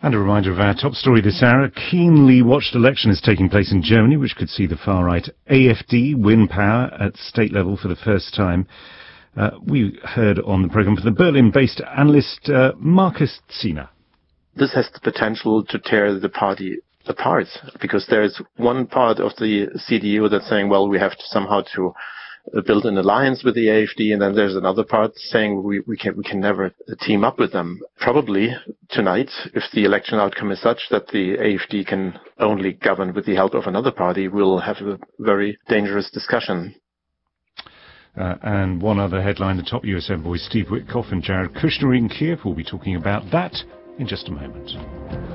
And a reminder of our top story this hour. A keenly watched election is taking place in Germany, which could see the far-right AfD win power at state level for the first time. We heard on the programme from the Berlin-based analyst Markus Ziener. This has the potential to tear the party apart, because there is one part of the CDU that's saying, well, we have to somehow to build an alliance with the AfD, and then there's another part saying we can never team up with them. Probably tonight, if the election outcome is such that the AfD can only govern with the help of another party, we'll have a very dangerous discussion. And one other headline, the top US envoys Steve Witkoff and Jared Kushner in Kiev will be talking about that in just a moment.